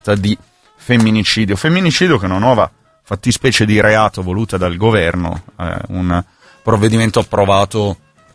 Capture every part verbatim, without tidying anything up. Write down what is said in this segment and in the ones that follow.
di femminicidio. Femminicidio che è una nuova fattispecie di reato voluta dal governo, eh, un provvedimento approvato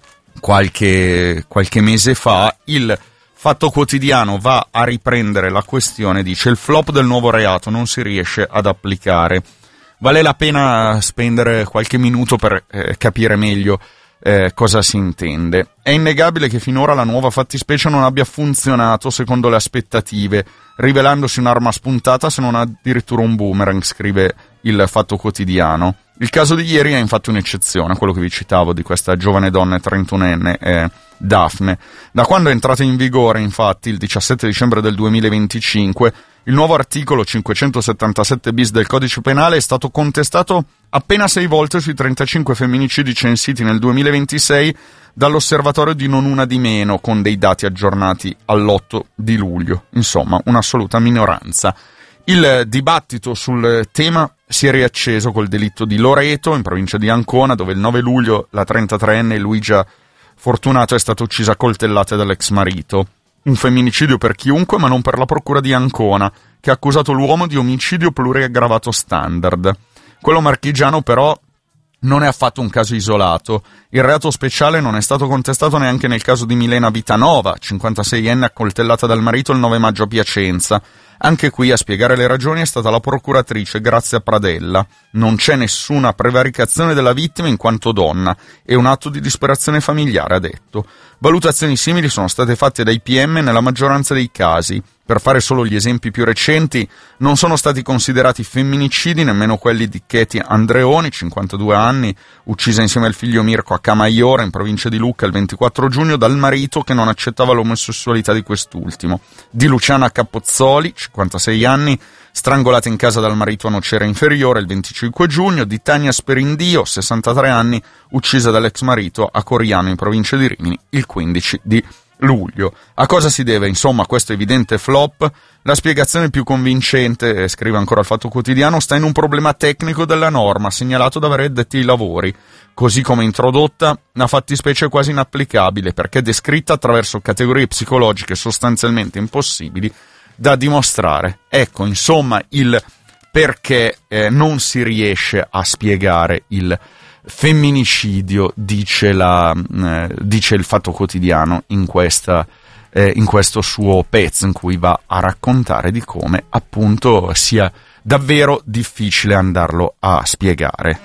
qualche, qualche mese fa. Il Fatto Quotidiano va a riprendere la questione, dice: il flop del nuovo reato non si riesce ad applicare. Vale la pena spendere qualche minuto per eh, capire meglio eh, cosa si intende. È innegabile che finora la nuova fattispecie non abbia funzionato secondo le aspettative, rivelandosi un'arma spuntata se non addirittura un boomerang, scrive il Fatto Quotidiano. Il caso di ieri è infatti un'eccezione, quello che vi citavo di questa giovane donna trentunenne, eh, Daphne. Da quando è entrata in vigore, infatti, il diciassette dicembre del duemilaventicinque, il nuovo articolo cinquecentosettantasette bis del Codice Penale è stato contestato appena sei volte sui trentacinque femminicidi censiti nel duemilaventisei dall'Osservatorio di Non Una di Meno, con dei dati aggiornati all'otto di luglio. Insomma, un'assoluta minoranza. Il dibattito sul tema si è riacceso col delitto di Loreto, in provincia di Ancona, dove il nove luglio la trentatreenne Luigia Fortunato è stata uccisa a coltellate dall'ex marito. Un femminicidio per chiunque, ma non per la procura di Ancona, che ha accusato l'uomo di omicidio pluriaggravato standard. Quello marchigiano, però, non è affatto un caso isolato. Il reato speciale non è stato contestato neanche nel caso di Milena Vitanova, cinquantaseienne accoltellata dal marito il nove maggio a Piacenza. Anche qui a spiegare le ragioni è stata la procuratrice Grazia Pradella. Non c'è nessuna prevaricazione della vittima in quanto donna, è un atto di disperazione familiare, ha detto. Valutazioni simili sono state fatte dai P M nella maggioranza dei casi. Per fare solo gli esempi più recenti, non sono stati considerati femminicidi nemmeno quelli di Katie Andreoni, cinquantadue anni, uccisa insieme al figlio Mirko a Camaiora, in provincia di Lucca, il ventiquattro giugno, dal marito che non accettava l'omosessualità di quest'ultimo; di Luciana Cappozzoli, cinquantasei anni, strangolata in casa dal marito a Nocera Inferiore il venticinque giugno; di Tania Sperindio, sessantatré anni, uccisa dall'ex marito a Coriano, in provincia di Rimini, il quindici di luglio. A cosa si deve, insomma, questo evidente flop? La spiegazione più convincente, eh, scrive ancora il Fatto Quotidiano, sta in un problema tecnico della norma, segnalato da vari addetti ai lavori. Così come introdotta, la fattispecie è quasi inapplicabile, perché è descritta attraverso categorie psicologiche sostanzialmente impossibili da dimostrare. Ecco, insomma, il perché eh, non si riesce a spiegare il femminicidio, dice, la, eh, dice il Fatto Quotidiano in, questa, eh, in questo suo pezzo, in cui va a raccontare di come appunto sia davvero difficile andarlo a spiegare.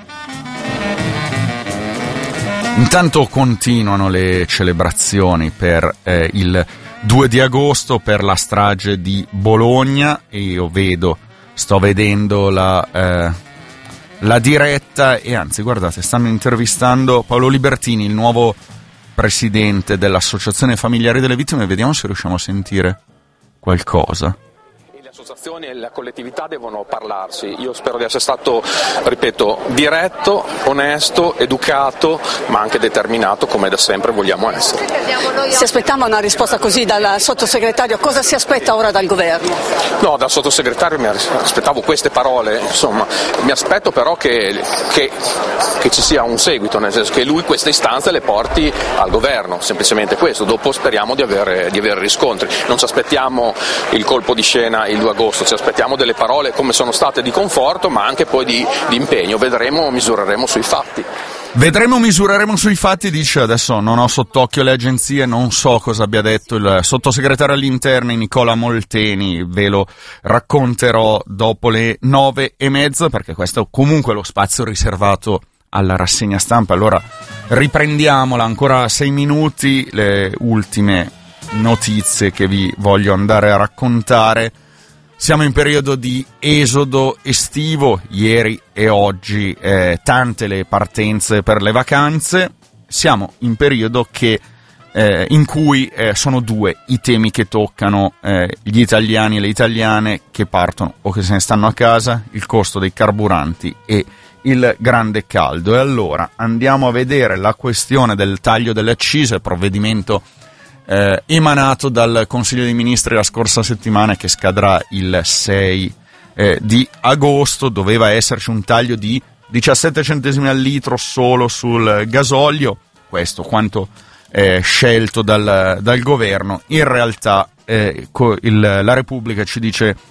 Intanto continuano le celebrazioni per eh, il due di agosto, per la strage di Bologna, e io vedo, sto vedendo la... Eh, la diretta, e anzi guardate, stanno intervistando Paolo Libertini, il nuovo presidente dell'Associazione Familiari delle Vittime. Vediamo se riusciamo a sentire qualcosa. Le associazioni e la collettività devono parlarsi. Io spero di essere stato, ripeto, diretto, onesto, educato, ma anche determinato, come da sempre vogliamo essere. Si aspettava una risposta così dal sottosegretario, cosa si aspetta ora dal governo? No, dal sottosegretario mi aspettavo queste parole, insomma, mi aspetto però che, che, che ci sia un seguito, nel senso che lui queste istanze le porti al governo, semplicemente questo. Dopo speriamo di avere, di avere riscontri. Non ci aspettiamo il colpo di scena il due agosto, ci aspettiamo delle parole come sono state di conforto, ma anche poi di, di impegno. Vedremo, misureremo sui fatti. Vedremo, misureremo sui fatti, dice. Adesso non ho sott'occhio le agenzie, non so cosa abbia detto il sottosegretario agli interni Nicola Molteni, ve lo racconterò dopo le nove e mezza, perché questo è comunque lo spazio riservato alla rassegna stampa. Allora riprendiamola, ancora sei minuti, le ultime notizie che vi voglio andare a raccontare. Siamo in periodo di esodo estivo, ieri e oggi eh, tante le partenze per le vacanze. Siamo in periodo che, eh, in cui eh, sono due i temi che toccano eh, gli italiani e le italiane che partono o che se ne stanno a casa: il costo dei carburanti e il grande caldo. E allora andiamo a vedere la questione del taglio delle accise, provvedimento Eh, emanato dal Consiglio dei Ministri la scorsa settimana, che scadrà il sei eh, di agosto. Doveva esserci un taglio di diciassette centesimi al litro solo sul gasolio, questo quanto eh, scelto dal, dal governo. In realtà eh, il, la Repubblica ci dice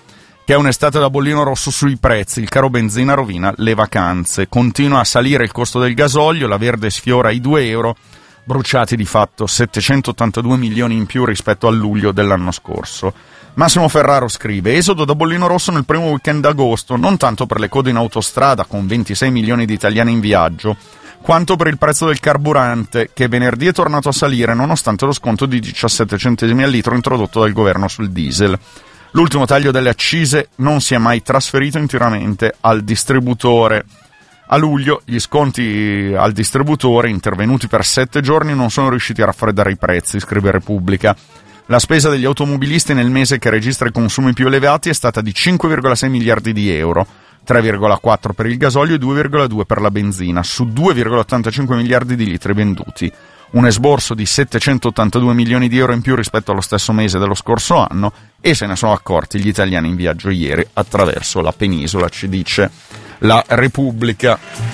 che è un'estate da bollino rosso sui prezzi, il caro benzina rovina le vacanze, continua a salire il costo del gasolio, la verde sfiora i due euro, bruciati di fatto settecentottantadue milioni in più rispetto a luglio dell'anno scorso. Massimo Ferraro scrive: esodo da bollino rosso nel primo weekend d'agosto, non tanto per le code in autostrada con ventisei milioni di italiani in viaggio, quanto per il prezzo del carburante, che venerdì è tornato a salire nonostante lo sconto di diciassette centesimi al litro introdotto dal governo sul diesel. L'ultimo taglio delle accise non si è mai trasferito interamente al distributore. A luglio gli sconti al distributore, intervenuti per sette giorni, non sono riusciti a raffreddare i prezzi, scrive Repubblica. La spesa degli automobilisti nel mese che registra i consumi più elevati è stata di cinque virgola sei miliardi di euro, tre virgola quattro per il gasolio e due virgola due per la benzina, su due virgola ottantacinque miliardi di litri venduti. Un esborso di settecentottantadue milioni di euro in più rispetto allo stesso mese dello scorso anno, e se ne sono accorti gli italiani in viaggio ieri attraverso la penisola, ci dice la Repubblica.